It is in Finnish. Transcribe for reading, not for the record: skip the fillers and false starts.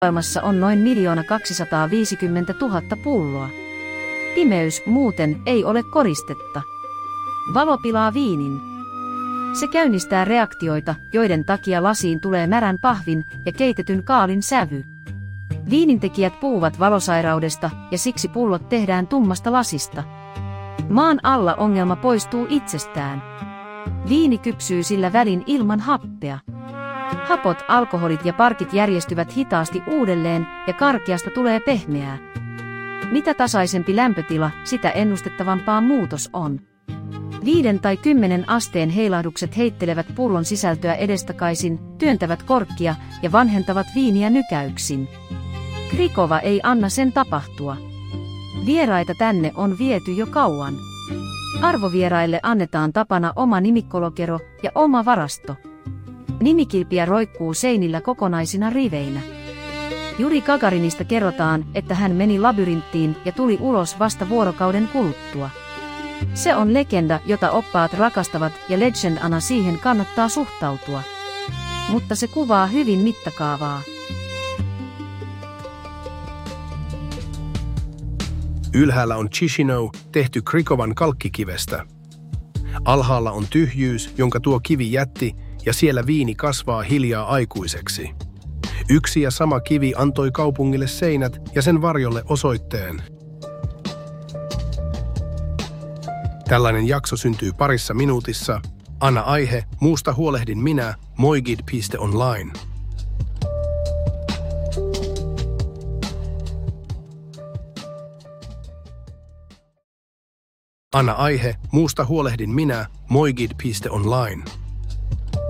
Maailmassa on noin 1 250 000 pulloa. Pimeys muuten ei ole koristetta. Valo pilaa viinin. Se käynnistää reaktioita, joiden takia lasiin tulee märän pahvin ja keitetyn kaalin sävy. Viinintekijät puhuvat valosairaudesta ja siksi pullot tehdään tummasta lasista. Maan alla ongelma poistuu itsestään. Viini kypsyy sillä välin ilman happea. Hapot, alkoholit ja parkit järjestyvät hitaasti uudelleen ja karkeasta tulee pehmeää. Mitä tasaisempi lämpötila, sitä ennustettavampaa muutos on. 5 tai 10 asteen heilahdukset heittelevät pullon sisältöä edestakaisin, työntävät korkkia ja vanhentavat viiniä nykäyksin. Krikova ei anna sen tapahtua. Vieraita tänne on viety jo kauan. Arvovieraille annetaan tapana oma nimikkolokero ja oma varasto. Nimikilpiä roikkuu seinillä kokonaisina riveinä. Juri Gagarinista kerrotaan, että hän meni labyrinttiin ja tuli ulos vasta vuorokauden kuluttua. Se on legenda, jota oppaat rakastavat ja legendana siihen kannattaa suhtautua. Mutta se kuvaa hyvin mittakaavaa. Ylhäällä on Chisinau, tehty Krikovan kalkkikivestä. Alhaalla on tyhjyys, jonka tuo kivi jätti, ja siellä viini kasvaa hiljaa aikuiseksi. Yksi ja sama kivi antoi kaupungille seinät ja sen varjolle osoitteen. Tällainen jakso syntyy parissa minuutissa. Anna aihe, muusta huolehdin minä, moigid.online. Anna aihe, muusta huolehdin minä, moigid.online.